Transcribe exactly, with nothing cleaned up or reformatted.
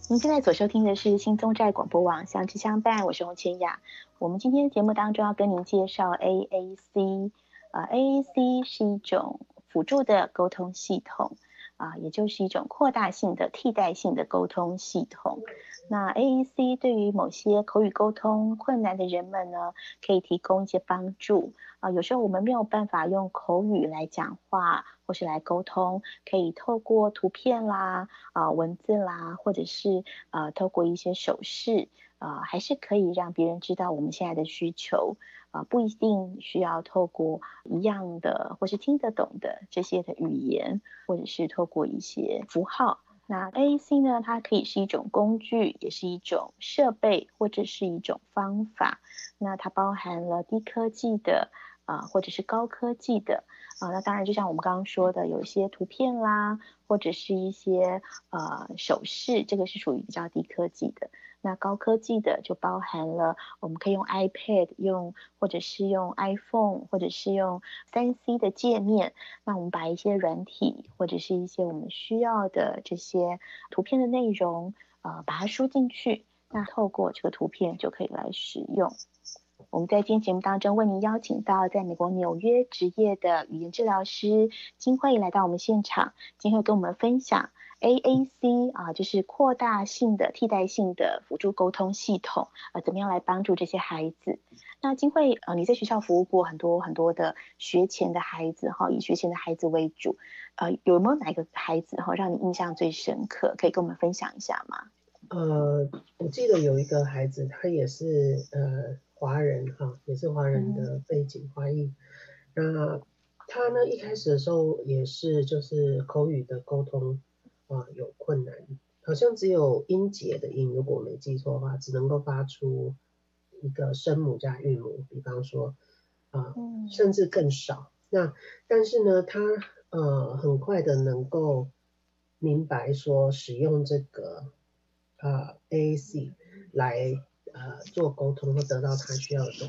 您现在所收听的是新宗寨广播网相知相伴，我是洪千雅。我们今天的节目当中要跟您介绍 A A C， 呃 A A C 是一种辅助的沟通系统，啊、呃，也就是一种扩大性的替代性的沟通系统。那 A A C 对于某些口语沟通困难的人们呢，可以提供一些帮助。啊、呃，有时候我们没有办法用口语来讲话或是来沟通，可以透过图片啦、啊、呃、文字啦，或者是呃透过一些手势，呃，还是可以让别人知道我们现在的需求。啊、呃，不一定需要透过一样的或是听得懂的这些的语言，或者是透过一些符号。那 A A C 呢，它可以是一种工具，也是一种设备，或者是一种方法。那它包含了低科技的啊、呃，或者是高科技的啊、呃。那当然，就像我们刚刚说的，有一些图片啦，或者是一些呃手势，这个是属于比较低科技的。那高科技的就包含了我们可以用 iPad 用，或者是用 iPhone， 或者是用 三 C 的界面。那我们把一些软体或者是一些我们需要的这些图片的内容，呃，把它输进去，那透过这个图片就可以来使用。我们在今天节目当中为您邀请到在美国纽约执业的语言治疗师金慧来到我们现场，今天会跟我们分享 A A C 啊，就是扩大性的替代性的辅助沟通系统，呃，怎么样来帮助这些孩子？那金慧，呃，你在学校服务过很多很多的学前的孩子哈，以学前的孩子为主，呃，有没有哪个孩子哈让你印象最深刻？可以跟我们分享一下吗？ 呃，我记得有一个孩子，他也是呃华人哈，也是华人的背景，华裔。那他呢一开始的时候也是就是口语的沟通啊、有困难，好像只有音节的音，如果我没记错的话，只能够发出一个声母加韵母，比方说啊、 嗯甚至更少。那但是呢，他呃很快的能够明白说使用这个。呃 A A C 来呃做沟通或得到他需要的东西。